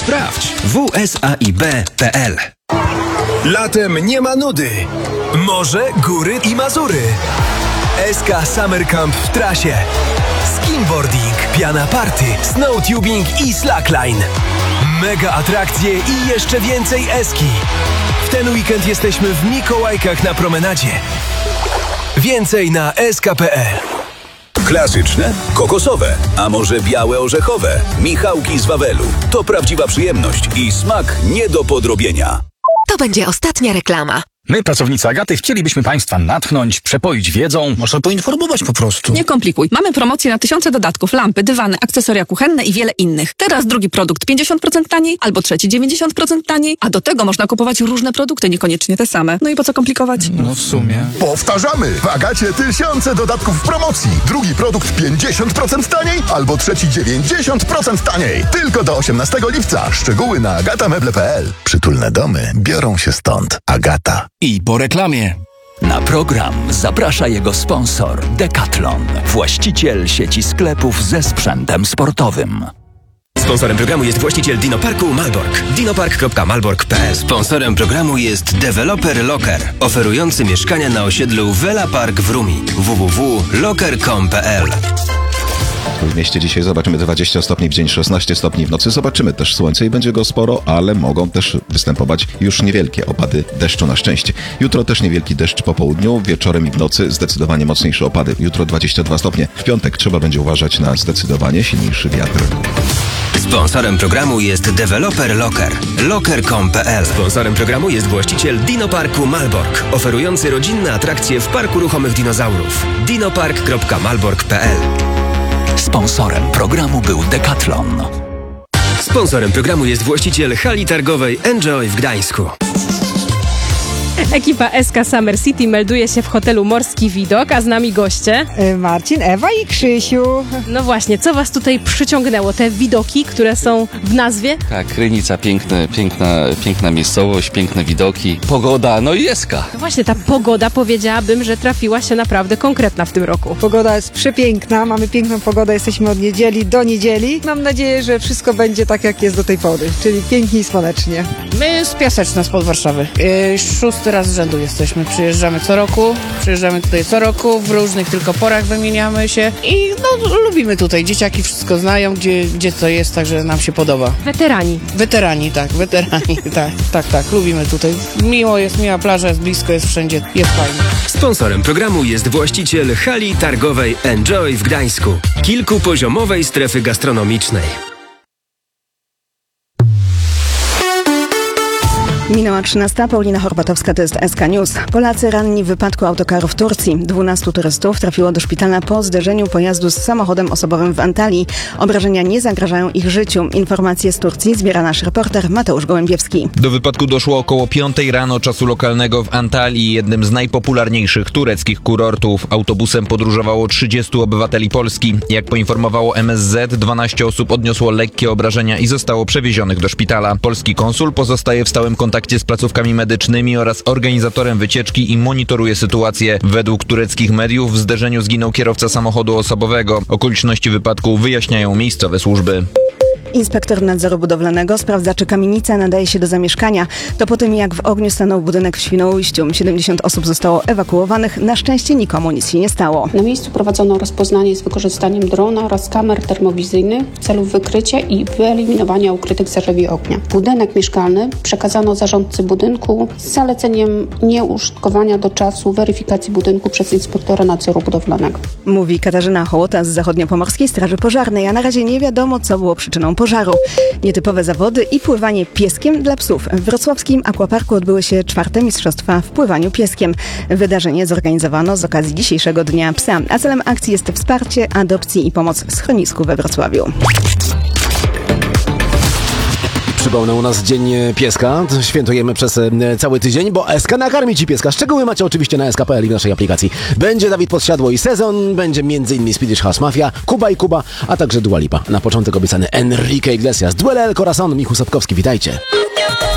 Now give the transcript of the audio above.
Sprawdź wsaib.pl. Latem nie ma nudy. Morze, góry i Mazury. SK Summer Camp w trasie. Skimboarding, piana party, snowtubing i slackline. Mega atrakcje i jeszcze więcej eski. W ten weekend jesteśmy w Mikołajkach na promenadzie. Więcej na sk.pl. Klasyczne, kokosowe, a może białe orzechowe. Michałki z Wawelu. To prawdziwa przyjemność i smak nie do podrobienia. To będzie ostatnia reklama. My, pracownicy Agaty, chcielibyśmy Państwa natchnąć, przepoić wiedzą. Można poinformować po prostu. Nie komplikuj. Mamy promocję na tysiące dodatków, lampy, dywany, akcesoria kuchenne i wiele innych. Teraz drugi produkt 50% taniej, albo trzeci 90% taniej, a do tego można kupować różne produkty, niekoniecznie te same. No i po co komplikować? No w sumie. Powtarzamy! W Agacie tysiące dodatków w promocji. Drugi produkt 50% taniej, albo trzeci 90% taniej. Tylko do 18 lipca. Szczegóły na agatameble.pl. Przytulne domy biorą się stąd. Agata. I po reklamie. Na program zaprasza jego sponsor Decathlon, właściciel sieci sklepów ze sprzętem sportowym. Sponsorem programu jest właściciel Dinoparku Malbork. dinopark.malbork.pl. Sponsorem programu jest deweloper Locker, oferujący mieszkania na osiedlu Vela Park w Rumi. www.locker.com.pl. W mieście dzisiaj zobaczymy 20 stopni w dzień, 16 stopni w nocy. Zobaczymy też słońce i będzie go sporo, ale mogą też występować już niewielkie opady deszczu na szczęście. Jutro też niewielki deszcz po południu, wieczorem i w nocy zdecydowanie mocniejsze opady. Jutro 22 stopnie. W piątek trzeba będzie uważać na zdecydowanie silniejszy wiatr. Sponsorem programu jest deweloper Locker. Locker.com.pl. Sponsorem programu jest właściciel Dinoparku Malbork, oferujący rodzinne atrakcje w Parku Ruchomych Dinozaurów. dinopark.malbork.pl. Sponsorem programu był Decathlon. Sponsorem programu jest właściciel hali targowej Enjoy w Gdańsku. Ekipa SK Summer City melduje się w hotelu Morski Widok, a z nami goście. Marcin, Ewa i Krzysiu. No właśnie, co was tutaj przyciągnęło? Te widoki, które są w nazwie? Tak, Krynica, piękna miejscowość, piękne widoki, pogoda, no i SK. No właśnie, ta pogoda, powiedziałabym, że trafiła się naprawdę konkretna w tym roku. Pogoda jest przepiękna, mamy piękną pogodę, jesteśmy od niedzieli do niedzieli. Mam nadzieję, że wszystko będzie tak, jak jest do tej pory, czyli pięknie i słonecznie. My z Piaseczna, spod Warszawy. 6. raz z rzędu jesteśmy. Przyjeżdżamy tutaj co roku, w różnych tylko porach wymieniamy się i no lubimy tutaj. Dzieciaki wszystko znają, gdzie co jest, także nam się podoba. Weterani, tak, lubimy tutaj. Miło jest, miła plaża, jest blisko, jest wszędzie, jest fajnie. Sponsorem programu jest właściciel hali targowej Enjoy w Gdańsku, kilkupoziomowej strefy gastronomicznej. Minęła 13. Paulina Horbatowska, to jest SK News. Polacy ranni w wypadku autokaru w Turcji. 12 turystów trafiło do szpitala po zderzeniu pojazdu z samochodem osobowym w Antalii. Obrażenia nie zagrażają ich życiu. Informacje z Turcji zbiera nasz reporter Mateusz Gołębiewski. Do wypadku doszło około 5 rano czasu lokalnego w Antalii, jednym z najpopularniejszych tureckich kurortów. Autobusem podróżowało 30 obywateli Polski. Jak poinformowało MSZ, 12 osób odniosło lekkie obrażenia i zostało przewiezionych do szpitala. Polski konsul pozostaje w stałym kontakcie z placówkami medycznymi oraz organizatorem wycieczki i monitoruje sytuację. Według tureckich mediów w zderzeniu zginął kierowca samochodu osobowego. Okoliczności wypadku wyjaśniają miejscowe służby. Inspektor nadzoru budowlanego sprawdza, czy kamienica nadaje się do zamieszkania. To po tym, jak w ogniu stanął budynek w Świnoujściu. 70 osób zostało ewakuowanych. Na szczęście nikomu nic się nie stało. Na miejscu prowadzono rozpoznanie z wykorzystaniem drona oraz kamer termowizyjnych w celu wykrycia i wyeliminowania ukrytych zarzewi ognia. Budynek mieszkalny przekazano zarządcy budynku z zaleceniem nieużytkowania do czasu weryfikacji budynku przez inspektora nadzoru budowlanego. Mówi Katarzyna Hołota z Zachodniopomorskiej Straży Pożarnej, a na razie nie wiadomo, co było przyczyną pożaru. Nietypowe zawody i pływanie pieskiem dla psów. W wrocławskim aquaparku odbyły się 4. mistrzostwa w pływaniu pieskiem. Wydarzenie zorganizowano z okazji dzisiejszego Dnia Psa, a celem akcji jest wsparcie adopcji i pomoc schronisku we Wrocławiu. Przypomnę, u nas Dzień Pieska. Świętujemy przez cały tydzień, bo SK nakarmi Ci pieska. Szczegóły macie oczywiście na sk.pl i w naszej aplikacji. Będzie Dawid Podsiadło i Sezon, będzie m.in. Swedish House Mafia, Kuba i Kuba, a także Dua Lipa. Na początek obiecany Enrique Iglesias, Duele El Corazon, Michu Sapkowski, witajcie.